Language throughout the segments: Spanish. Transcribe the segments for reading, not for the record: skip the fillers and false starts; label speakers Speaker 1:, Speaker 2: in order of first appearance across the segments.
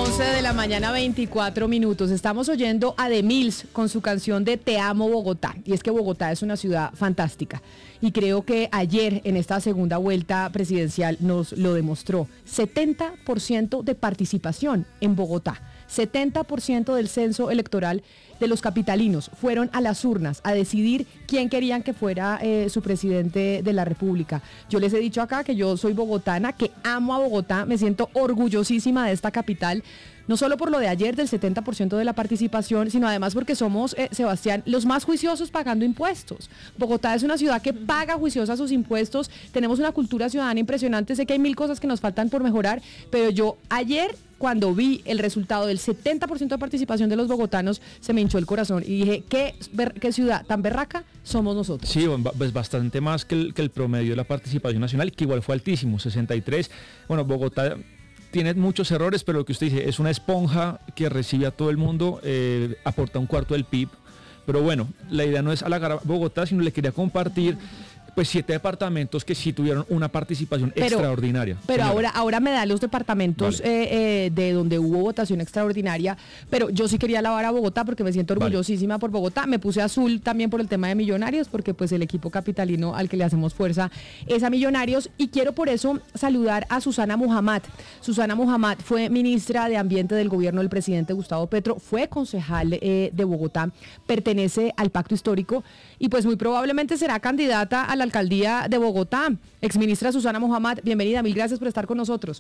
Speaker 1: 11 de la mañana, 24 minutos. Estamos oyendo a The Mills con su canción de Te amo Bogotá. Y es que Bogotá es una ciudad fantástica. Y creo que ayer, en esta segunda vuelta presidencial, nos lo demostró. 70% de participación en Bogotá. 70% del censo electoral de los capitalinos fueron a las urnas a decidir quién querían que fuera su presidente de la República. Yo les he dicho acá que yo soy bogotana, que amo a Bogotá, me siento orgullosísima de esta capital, no solo por lo de ayer del 70% de la participación, sino además porque somos, Sebastián, los más juiciosos pagando impuestos. Bogotá es una ciudad que paga juiciosa sus impuestos, tenemos una cultura ciudadana impresionante, sé que hay mil cosas que nos faltan por mejorar, pero yo ayer, cuando vi el resultado del 70% de participación de los bogotanos, se me hinchó el corazón y dije, ¿qué ciudad tan berraca somos nosotros?
Speaker 2: Sí, pues bastante más que el promedio de la participación nacional, que igual fue altísimo, 63. Bueno, Bogotá tiene muchos errores, pero lo que usted dice, es una esponja que recibe a todo el mundo, aporta un cuarto del PIB. Pero bueno, la idea no es halagar a Bogotá, sino le quería compartir pues 7 departamentos que sí tuvieron una participación extraordinaria.
Speaker 1: Pero ahora me da los departamentos de donde hubo votación extraordinaria, pero yo sí quería alabar a Bogotá porque me siento orgullosísima por Bogotá. Me puse azul también por el tema de Millonarios, porque pues el equipo capitalino al que le hacemos fuerza es a Millonarios, y quiero por eso saludar a Susana Muhammad. Susana Muhammad fue ministra de Ambiente del gobierno del presidente Gustavo Petro, fue concejal de Bogotá, pertenece al Pacto Histórico y pues muy probablemente será candidata a la alcaldía de Bogotá. Exministra Susana Muhammad, bienvenida, mil gracias por estar con nosotros.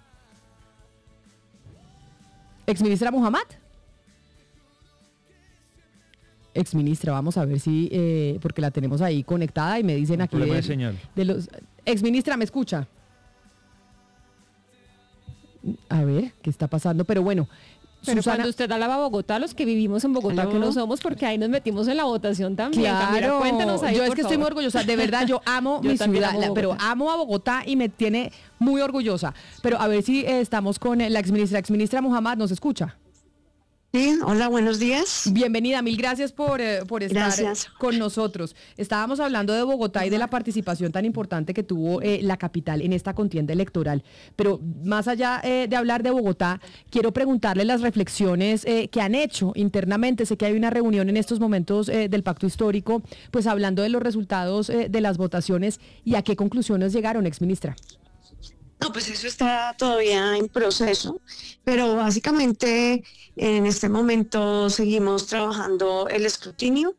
Speaker 1: Exministra Muhammad. Exministra, vamos a ver si, porque la tenemos ahí conectada y me dicen aquí
Speaker 2: problema de señal.
Speaker 1: Exministra, ¿me escucha? A ver, ¿qué está pasando? Pero bueno,
Speaker 3: pero
Speaker 1: Susana,
Speaker 3: cuando usted alaba a Bogotá, los que vivimos en Bogotá, ¿hello? Que no somos, porque ahí nos metimos en la votación también.
Speaker 1: Claro,
Speaker 3: Camila, cuéntanos ahí,
Speaker 1: yo es
Speaker 3: por
Speaker 1: que
Speaker 3: favor.
Speaker 1: estoy muy orgullosa, de verdad, yo amo
Speaker 3: Yo
Speaker 1: mi ciudad,
Speaker 3: amo
Speaker 1: pero amo a Bogotá y me tiene muy orgullosa. Pero a ver si estamos con la exministra. Exministra Muhammad, ¿nos escucha?
Speaker 4: Sí, hola, buenos días.
Speaker 1: Bienvenida, mil gracias por estar con nosotros. Estábamos hablando de Bogotá y de la participación tan importante que tuvo la capital en esta contienda electoral, pero más allá de hablar de Bogotá, quiero preguntarle las reflexiones que han hecho internamente. Sé que hay una reunión en estos momentos del Pacto Histórico, pues hablando de los resultados de las votaciones, y a qué conclusiones llegaron, exministra.
Speaker 4: No, pues eso está todavía en proceso, pero básicamente en este momento seguimos trabajando el escrutinio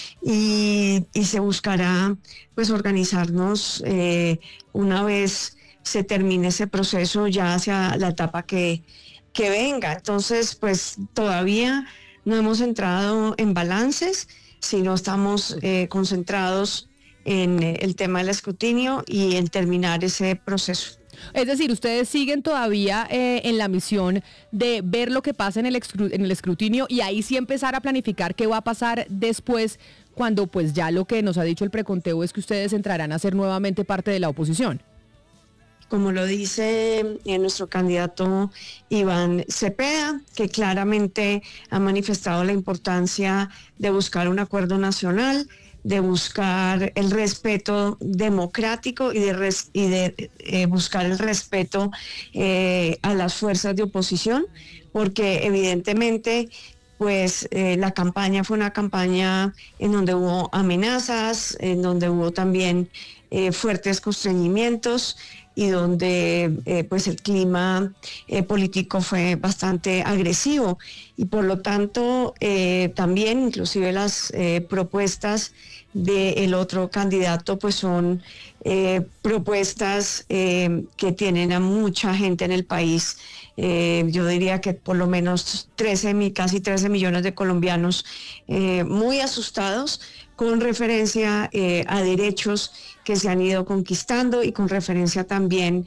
Speaker 4: y se buscará pues organizarnos una vez se termine ese proceso ya hacia la etapa que venga. Entonces, pues todavía no hemos entrado en balances, sino estamos concentrados en el tema del escrutinio y en terminar ese proceso.
Speaker 1: Es decir, ustedes siguen todavía en la misión de ver lo que pasa en el escrutinio y ahí sí empezar a planificar qué va a pasar después, cuando pues ya lo que nos ha dicho el preconteo es que ustedes entrarán a ser nuevamente parte de la oposición.
Speaker 4: Como lo dice nuestro candidato Iván Cepeda, que claramente ha manifestado la importancia de buscar un acuerdo nacional, de buscar el respeto democrático y de buscar el respeto a las fuerzas de oposición, porque evidentemente pues la campaña fue una campaña en donde hubo amenazas, en donde hubo también fuertes constreñimientos y donde pues el clima político fue bastante agresivo, y por lo tanto también inclusive las propuestas del otro candidato pues son propuestas que tienen a mucha gente en el país. Yo diría que por lo menos casi 13 millones de colombianos muy asustados, con referencia a derechos que se han ido conquistando y con referencia también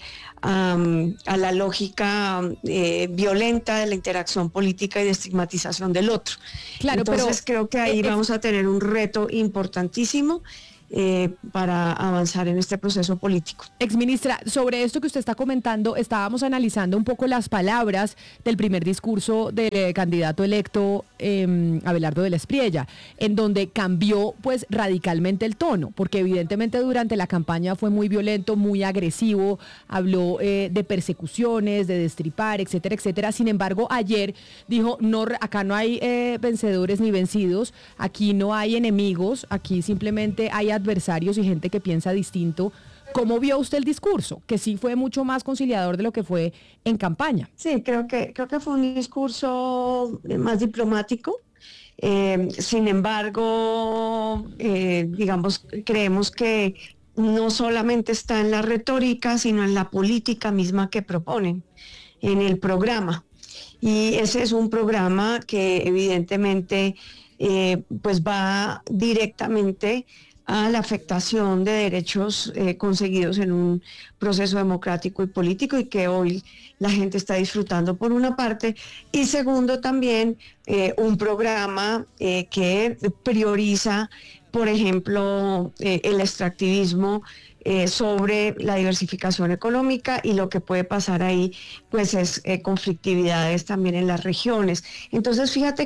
Speaker 4: a la lógica violenta de la interacción política y de estigmatización del otro.
Speaker 1: Claro,
Speaker 4: entonces creo que ahí vamos a tener un reto importantísimo para avanzar en este proceso político.
Speaker 1: Exministra, sobre esto que usted está comentando, estábamos analizando un poco las palabras del primer discurso del candidato electo Abelardo de la Espriella, en donde cambió pues radicalmente el tono, porque evidentemente durante la campaña fue muy violento, muy agresivo, habló de persecuciones, de destripar, etcétera, etcétera. Sin embargo, ayer dijo, no, acá no hay vencedores ni vencidos, aquí no hay enemigos, aquí simplemente hay adversarios y gente que piensa distinto. ¿Cómo vio usted el discurso? Que sí fue mucho más conciliador de lo que fue en campaña.
Speaker 4: Sí, creo que fue un discurso más diplomático. Sin embargo, digamos, creemos que no solamente está en la retórica, sino en la política misma que proponen, en el programa. Y ese es un programa que evidentemente pues va directamente a la afectación de derechos conseguidos en un proceso democrático y político y que hoy la gente está disfrutando por una parte, y segundo también un programa que prioriza, por ejemplo, el extractivismo sobre la diversificación económica, y lo que puede pasar ahí pues es conflictividades también en las regiones. Entonces fíjate